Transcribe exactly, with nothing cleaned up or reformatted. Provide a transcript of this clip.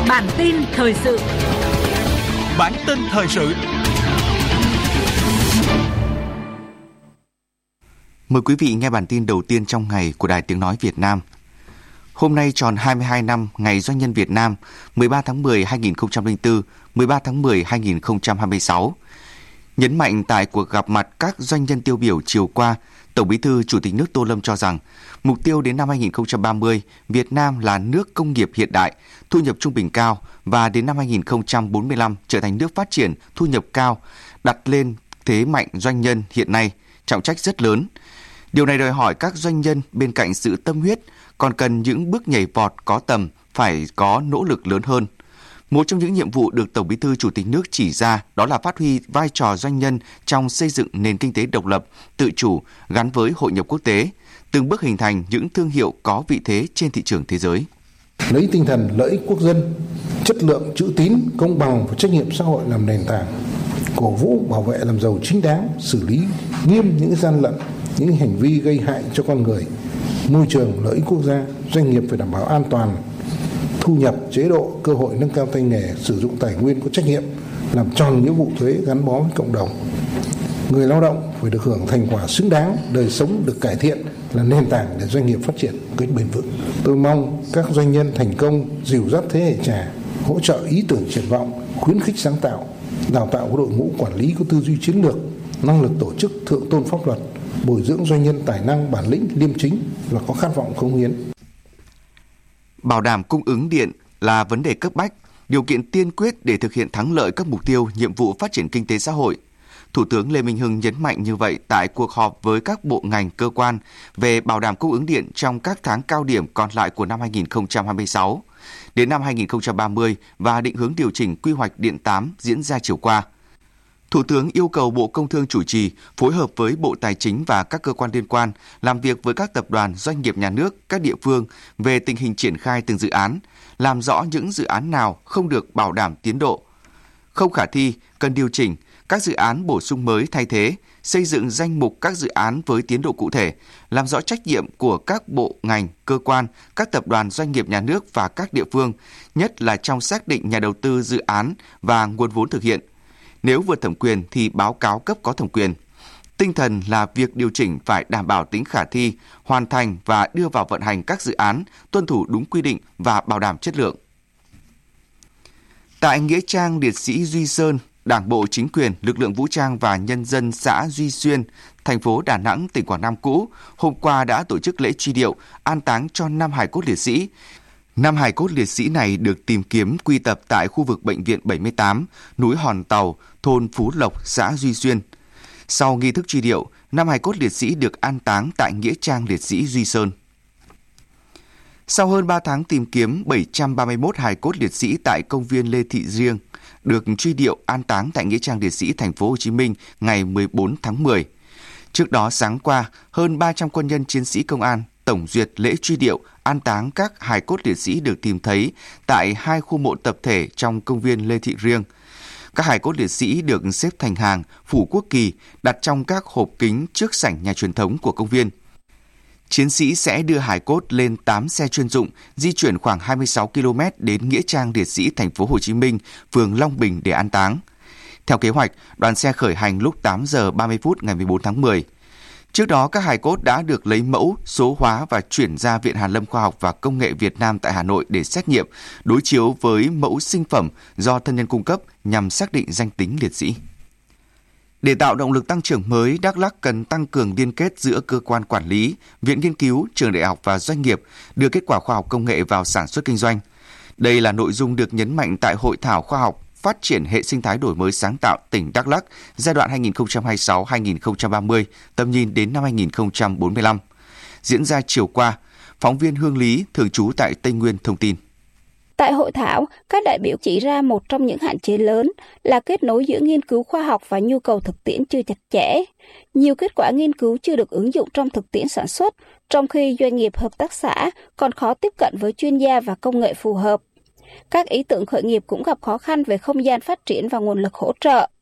Bản tin thời sự. Bản tin thời sự. Mời quý vị nghe bản tin đầu tiên trong ngày của Đài Tiếng nói Việt Nam. Hôm nay tròn hai mươi hai năm Ngày Doanh nhân Việt Nam, mười ba tháng mười năm hai nghìn không trăm lẻ bốn, mười ba tháng mười năm hai nghìn không trăm hai mươi sáu. Nhấn mạnh tại cuộc gặp mặt các doanh nhân tiêu biểu chiều qua, Tổng Bí thư Chủ tịch nước Tô Lâm cho rằng mục tiêu đến năm hai nghìn không trăm ba mươi, Việt Nam là nước công nghiệp hiện đại, thu nhập trung bình cao và đến năm hai nghìn không trăm bốn mươi lăm trở thành nước phát triển, thu nhập cao, đặt lên thế mạnh doanh nhân hiện nay, trọng trách rất lớn. Điều này đòi hỏi các doanh nhân bên cạnh sự tâm huyết còn cần những bước nhảy vọt có tầm, phải có nỗ lực lớn hơn. Một trong những nhiệm vụ được Tổng Bí thư Chủ tịch nước chỉ ra đó là phát huy vai trò doanh nhân trong xây dựng nền kinh tế độc lập, tự chủ gắn với hội nhập quốc tế, từng bước hình thành những thương hiệu có vị thế trên thị trường thế giới. Lấy tinh thần lợi ích quốc dân, chất lượng chữ tín, công bằng và trách nhiệm xã hội làm nền tảng, cổ vũ bảo vệ làm giàu chính đáng, xử lý nghiêm những gian lận, những hành vi gây hại cho con người, môi trường, lợi ích quốc gia. Doanh nghiệp phải đảm bảo an toàn, thu nhập, chế độ, cơ hội, nâng cao tay nghề, sử dụng tài nguyên có trách nhiệm, làm tròn nghĩa vụ thuế gắn bó với cộng đồng. Người lao động phải được hưởng thành quả xứng đáng, đời sống được cải thiện là nền tảng để doanh nghiệp phát triển một cách bền vững. Tôi mong các doanh nhân thành công dìu dắt thế hệ trẻ, hỗ trợ ý tưởng triển vọng, khuyến khích sáng tạo, đào tạo có đội ngũ quản lý có tư duy chiến lược, năng lực tổ chức, thượng tôn pháp luật, bồi dưỡng doanh nhân tài năng, bản lĩnh, liêm chính và có khát vọng cống hiến. Bảo đảm cung ứng điện là vấn đề cấp bách, điều kiện tiên quyết để thực hiện thắng lợi các mục tiêu, nhiệm vụ phát triển kinh tế xã hội. Thủ tướng Lê Minh Hưng nhấn mạnh như vậy tại cuộc họp với các bộ ngành cơ quan về bảo đảm cung ứng điện trong các tháng cao điểm còn lại của năm hai nghìn không trăm hai mươi sáu. Đến năm hai nghìn không trăm ba mươi và định hướng điều chỉnh quy hoạch điện tám diễn ra chiều qua. Thủ tướng yêu cầu Bộ Công Thương chủ trì, phối hợp với Bộ Tài chính và các cơ quan liên quan, làm việc với các tập đoàn, doanh nghiệp nhà nước, các địa phương về tình hình triển khai từng dự án, làm rõ những dự án nào không được bảo đảm tiến độ, không khả thi, cần điều chỉnh, các dự án bổ sung mới thay thế, xây dựng danh mục các dự án với tiến độ cụ thể, làm rõ trách nhiệm của các bộ, ngành, cơ quan, các tập đoàn, doanh nghiệp nhà nước và các địa phương, nhất là trong xác định nhà đầu tư dự án và nguồn vốn thực hiện. Nếu vượt thẩm quyền thì báo cáo cấp có thẩm quyền. Tinh thần là việc điều chỉnh phải đảm bảo tính khả thi, hoàn thành và đưa vào vận hành các dự án, tuân thủ đúng quy định và bảo đảm chất lượng. Tại Nghĩa trang Liệt sĩ Duy Sơn, Đảng bộ, chính quyền, lực lượng vũ trang và nhân dân xã Duy Xuyên, thành phố Đà Nẵng, tỉnh Quảng Nam cũ, hôm qua đã tổ chức lễ truy điệu, an táng cho năm hài cốt liệt sĩ. Năm hài cốt liệt sĩ này được tìm kiếm quy tập tại khu vực Bệnh viện bảy mươi tám, núi Hòn Tàu, thôn Phú Lộc, xã Duy Xuyên. Sau nghi thức truy điệu, năm hài cốt liệt sĩ được an táng tại Nghĩa trang Liệt sĩ Duy Sơn. Sau hơn ba tháng tìm kiếm, bảy trăm ba mươi mốt hài cốt liệt sĩ tại công viên Lê Thị Riêng được truy điệu an táng tại Nghĩa trang Liệt sĩ Thành phố Hồ Chí Minh ngày mười bốn tháng mười. Trước đó sáng qua, hơn ba trăm quân nhân chiến sĩ công an tổng duyệt lễ truy điệu an táng các hài cốt liệt sĩ được tìm thấy tại hai khu mộ tập thể trong công viên Lê Thị Riêng. Các hài cốt liệt sĩ được xếp thành hàng, phủ quốc kỳ, đặt trong các hộp kính trước sảnh nhà truyền thống của công viên. Chiến sĩ sẽ đưa hài cốt lên tám xe chuyên dụng, di chuyển khoảng hai mươi sáu ki lô mét đến Nghĩa trang Liệt sĩ Thành phố Hồ Chí Minh, phường Long Bình để an táng. Theo kế hoạch, đoàn xe khởi hành lúc tám giờ ba mươi phút ngày mười bốn tháng mười. Trước đó, các hài cốt đã được lấy mẫu, số hóa và chuyển ra Viện Hàn lâm Khoa học và Công nghệ Việt Nam tại Hà Nội để xét nghiệm, đối chiếu với mẫu sinh phẩm do thân nhân cung cấp nhằm xác định danh tính liệt sĩ. Để tạo động lực tăng trưởng mới, Đắk Lắk cần tăng cường liên kết giữa cơ quan quản lý, viện nghiên cứu, trường đại học và doanh nghiệp, đưa kết quả khoa học công nghệ vào sản xuất kinh doanh. Đây là nội dung được nhấn mạnh tại Hội thảo khoa học phát triển hệ sinh thái đổi mới sáng tạo tỉnh Đắk Lắk giai đoạn hai nghìn không trăm hai mươi sáu đến hai nghìn không trăm ba mươi, tầm nhìn đến năm hai nghìn không trăm bốn mươi lăm. Diễn ra chiều qua, phóng viên Hương Lý, thường trú tại Tây Nguyên thông tin. Tại hội thảo, các đại biểu chỉ ra một trong những hạn chế lớn là kết nối giữa nghiên cứu khoa học và nhu cầu thực tiễn chưa chặt chẽ. Nhiều kết quả nghiên cứu chưa được ứng dụng trong thực tiễn sản xuất, trong khi doanh nghiệp hợp tác xã còn khó tiếp cận với chuyên gia và công nghệ phù hợp. Các ý tưởng khởi nghiệp cũng gặp khó khăn về không gian phát triển và nguồn lực hỗ trợ.